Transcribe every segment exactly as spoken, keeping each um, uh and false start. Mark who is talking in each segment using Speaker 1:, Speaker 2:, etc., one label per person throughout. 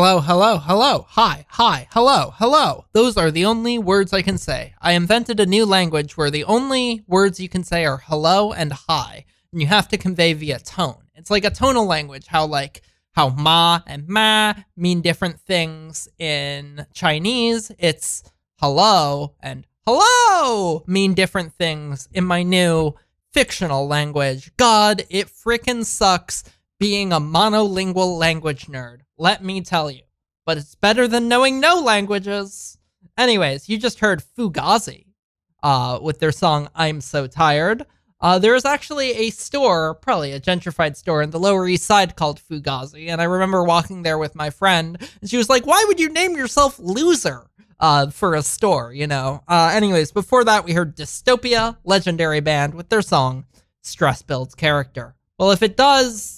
Speaker 1: Hello, hello, hello, hi, hi, hello, hello. Those are the only words I can say. I invented a new language where the only words you can say are hello and hi, and you have to convey via tone. It's like a tonal language, how like how ma and ma mean different things in Chinese. It's hello and hello mean different things in my new fictional language. God, it frickin' sucks being a monolingual language nerd, let me tell you. But it's better than knowing no languages. Anyways, you just heard Fugazi uh, with their song I'm So Tired. Uh, there is actually a store, probably a gentrified store in the Lower East Side called Fugazi, and I remember walking there with my friend, and she was like, why would you name yourself Loser uh, for a store, you know? Uh, anyways, before that, we heard Dystopia, legendary band, with their song Stress Builds Character. Well, if it does,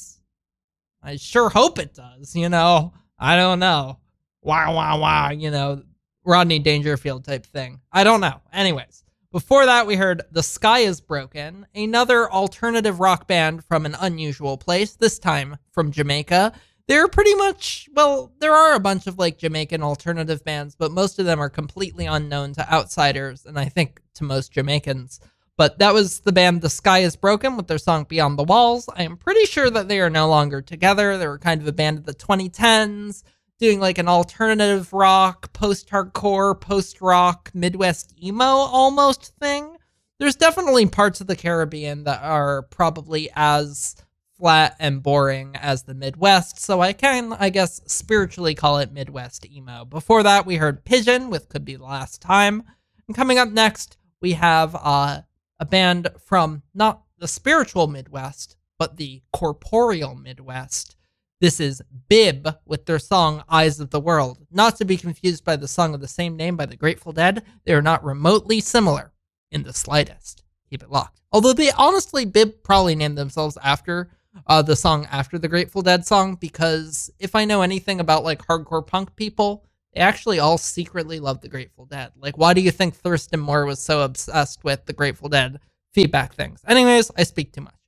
Speaker 1: I sure hope it does, you know? I don't know. Wow, wow, wow, you know, Rodney Dangerfield type thing. I don't know. Anyways, before that, we heard The Sky is Broken, another alternative rock band from an unusual place, this time from Jamaica. They're pretty much, well, there are a bunch of like Jamaican alternative bands, but most of them are completely unknown to outsiders, and I think to most Jamaicans. But that was the band The Sky is Broken with their song Beyond the Walls. I am pretty sure that they are no longer together. They were kind of a band of the twenty tens, doing like an alternative rock, post-hardcore, post-rock, Midwest emo almost thing. There's definitely parts of the Caribbean that are probably as flat and boring as the Midwest, so I can, I guess, spiritually call it Midwest emo. Before that, we heard Pigeon with Could Be the Last Time. And coming up next, we have uh, a band from not the spiritual Midwest, but the corporeal Midwest. This is Bib with their song Eyes of the World. Not to be confused by the song of the same name by the Grateful Dead. They are not remotely similar in the slightest. Keep it locked. Although they honestly, Bib probably named themselves after uh, the song after the Grateful Dead song, because if I know anything about like hardcore punk people, they actually all secretly love the Grateful Dead. Like, why do you think Thurston Moore was so obsessed with the Grateful Dead feedback things? Anyways, I speak too much.